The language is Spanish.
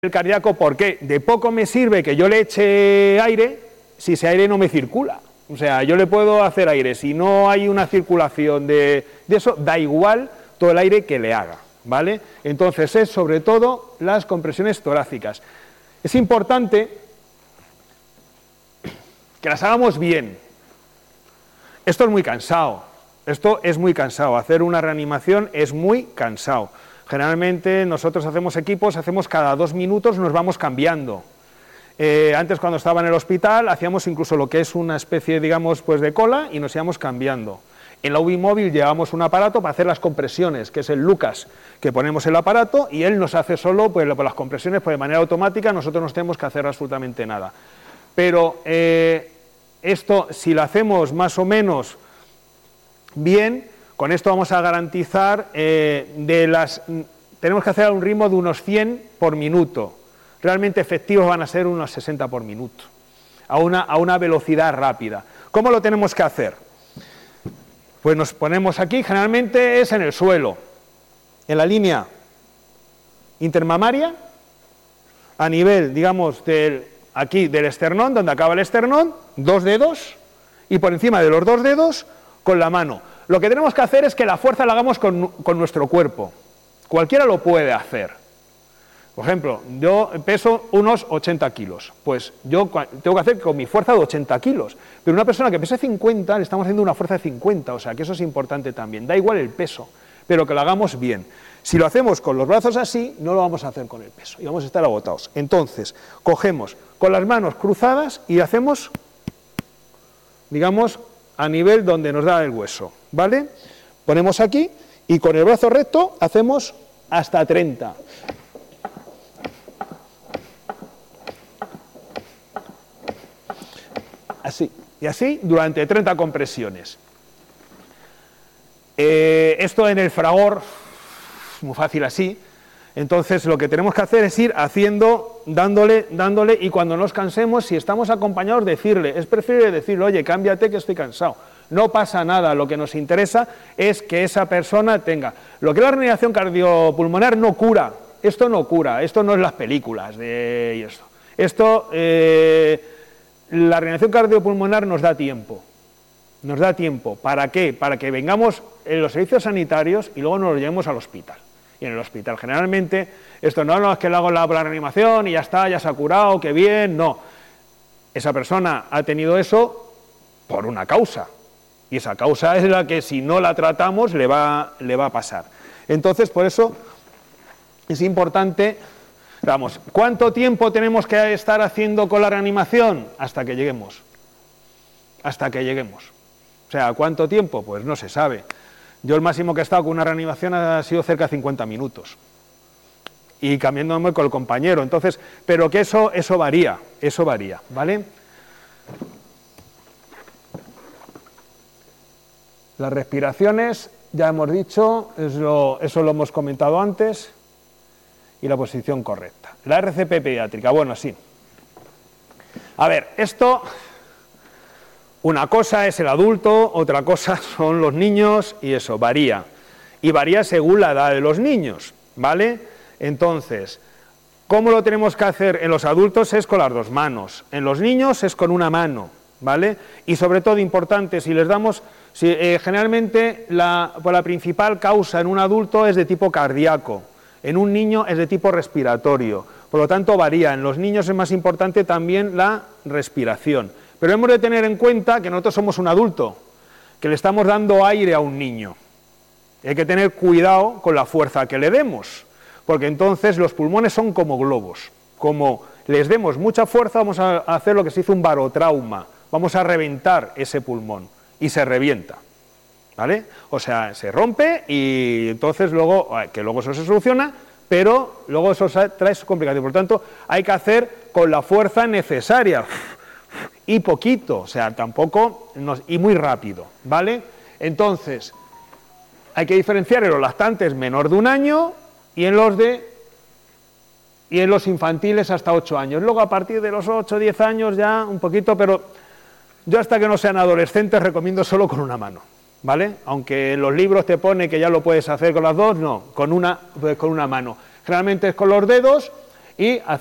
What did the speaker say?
el cardíaco, porque de poco me sirve que yo le eche aire si ese aire no me circula. O sea, yo le puedo hacer aire, si no hay una circulación de eso, da igual todo el aire que le haga, ¿vale? Entonces es sobre todo las compresiones torácicas. Es importante que las hagamos bien. Esto es muy cansado, hacer una reanimación es muy cansado. Generalmente nosotros hacemos equipos, hacemos cada 2 minutos, nos vamos cambiando. Antes cuando estaba en el hospital hacíamos incluso lo que es una especie, digamos, pues de cola y nos íbamos cambiando. En la UBI móvil llevamos un aparato para hacer las compresiones, que es el Lucas, que ponemos el aparato y él nos hace solo pues, las compresiones pues, de manera automática, nosotros no tenemos que hacer absolutamente nada. Pero esto, si lo hacemos más o menos bien, con esto vamos a garantizar, tenemos que hacer a un ritmo de unos 100 por minuto. Realmente efectivos van a ser unos 60 por minuto, a una velocidad rápida. ¿Cómo lo tenemos que hacer? Pues nos ponemos aquí, generalmente es en el suelo, en la línea intermamaria, a nivel, digamos, aquí del esternón, donde acaba el esternón, 2 dedos, y por encima de los 2 dedos, con la mano. Lo que tenemos que hacer es que la fuerza la hagamos con nuestro cuerpo. Cualquiera lo puede hacer. Por ejemplo, yo peso unos 80 kilos. Pues yo tengo que hacer con mi fuerza de 80 kilos. Pero una persona que pese 50, le estamos haciendo una fuerza de 50. O sea, que eso es importante también. Da igual el peso, pero que lo hagamos bien. Si lo hacemos con los brazos así, no lo vamos a hacer con el peso. Y vamos a estar agotados. Entonces, cogemos con las manos cruzadas y hacemos, digamos, a nivel donde nos da el hueso, ¿vale? Ponemos aquí y con el brazo recto hacemos hasta 30. Así, y así durante 30 compresiones. Esto en el fragor, muy fácil así. Entonces lo que tenemos que hacer es ir haciendo, dándole, y cuando nos cansemos, si estamos acompañados, decirle, es preferible decirle, oye, cámbiate que estoy cansado. No pasa nada, lo que nos interesa es que esa persona tenga. Lo que es la reanimación cardiopulmonar no cura, esto no es las películas y esto. Esto, la reanimación cardiopulmonar nos da tiempo. ¿Para qué? Para que vengamos en los servicios sanitarios y luego nos lo llevemos al hospital. Y en el hospital generalmente, esto no es que le hago la reanimación y ya está, ya se ha curado, qué bien, no. Esa persona ha tenido eso por una causa, y esa causa es la que si no la tratamos le va a pasar. Entonces, por eso es importante, vamos, ¿cuánto tiempo tenemos que estar haciendo con la reanimación? Hasta que lleguemos. O sea, ¿cuánto tiempo? Pues no se sabe. Yo el máximo que he estado con una reanimación ha sido cerca de 50 minutos. Y cambiándome con el compañero. Entonces, pero que eso varía, ¿vale? Las respiraciones, ya hemos dicho, eso lo hemos comentado antes, y la posición correcta. La RCP pediátrica, bueno, sí. A ver, esto... Una cosa es el adulto, otra cosa son los niños y eso, varía. Y varía según la edad de los niños, ¿vale? Entonces, ¿cómo lo tenemos que hacer? En los adultos es con las 2 manos, en los niños es con una mano, ¿vale? Y sobre todo importante, si les damos, generalmente la principal causa en un adulto es de tipo cardíaco, en un niño es de tipo respiratorio, por lo tanto varía. En los niños es más importante también la respiración. Pero hemos de tener en cuenta que nosotros somos un adulto, que le estamos dando aire a un niño. Y hay que tener cuidado con la fuerza que le demos, porque entonces los pulmones son como globos. Como les demos mucha fuerza, vamos a hacer lo que se dice un barotrauma, vamos a reventar ese pulmón, y se revienta, ¿vale? O sea, se rompe y entonces luego eso se soluciona, pero luego eso trae su complicación. Por lo tanto, hay que hacer con la fuerza necesaria. Y poquito, o sea, tampoco, y muy rápido, ¿vale? Entonces, hay que diferenciar en los lactantes menor de 1 año y en los infantiles hasta 8 años. Luego, a partir de los 8 o 10 años ya un poquito, pero yo hasta que no sean adolescentes recomiendo solo con una mano, ¿vale? Aunque en los libros te pone que ya lo puedes hacer con las 2, no, con una mano. Generalmente es con los dedos. y